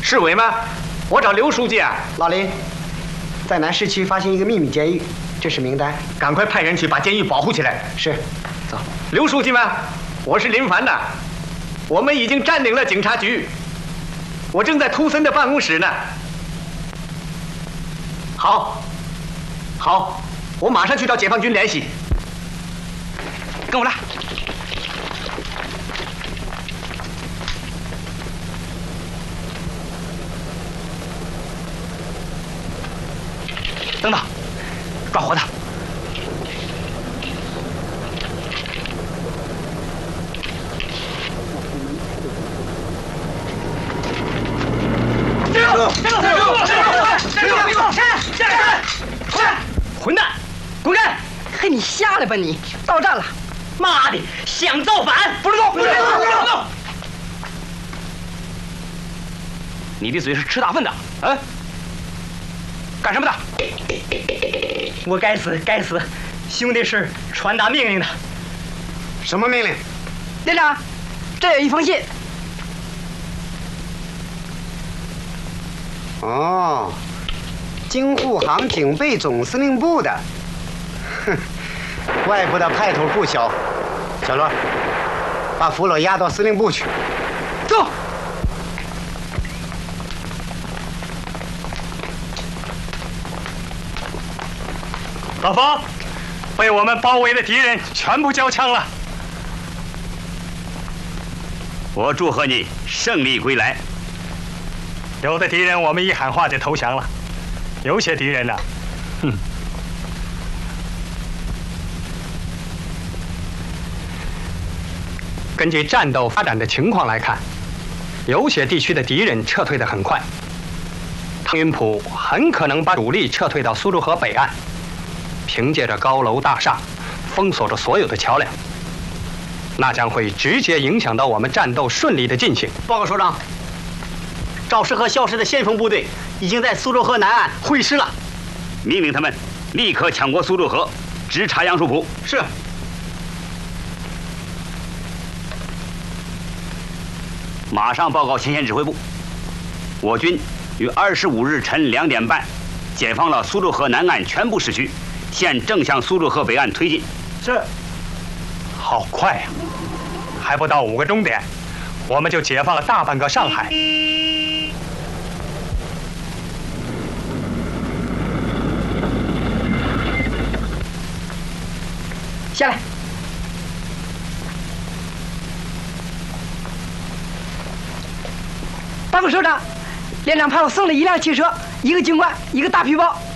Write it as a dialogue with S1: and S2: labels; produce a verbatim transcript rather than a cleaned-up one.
S1: 市委吗？我找刘书记啊。
S2: 老林，在南市区发现一个秘密监狱，这是名单，
S1: 赶快派人去把监狱保护起来。
S2: 是，走。
S1: 刘书记吗？我是林凡呐。我们已经占领了警察局，我正在图森的办公室呢。好，好，我马上去找解放军联系。跟我来。等等，抓活的！
S3: 站住！站住！站住！站住！站住！
S1: 混蛋，滚开！
S4: 嘿，你瞎了吧你！到站了！
S3: 妈的，想造反！
S1: 不准动！
S3: 不准动！不准动！
S1: 你的嘴是吃大粪的，啊？干什么的？
S3: 我该死，该死！兄弟是传达命令的。
S2: 什么命令？
S4: 连长，这有一封信。
S2: 哦，京沪杭警备总司令部的。哼，外部的派头不小。小罗，把俘虏押到司令部去。
S4: 走。
S3: 老冯，被我们包围的敌人全部交枪了。
S5: 我祝贺你胜利归来。
S3: 有的敌人我们一喊话就投降了，有些敌人呢、啊，哼。
S6: 根据战斗发展的情况来看，有些地区的敌人撤退得很快，汤云浦很可能把主力撤退到苏州河北岸。凭借着高楼大厦，封锁着所有的桥梁，那将会直接影响到我们战斗顺利的进行。
S7: 报告首长，赵氏和肖氏的先锋部队已经在苏州河南岸会师了。
S5: 命令他们立刻抢过苏州河，直插杨树浦。
S7: 是。
S5: 马上报告前线指挥部，我军于二十五日晨两点半解放了苏州河南岸全部市区。现正向苏州河北岸推进。
S3: 是。好快呀、啊！还不到五个钟点，我们就解放了大半个上海。
S4: 下来。报告首长，连长派我送了一辆汽车，一个军官，一个大皮包。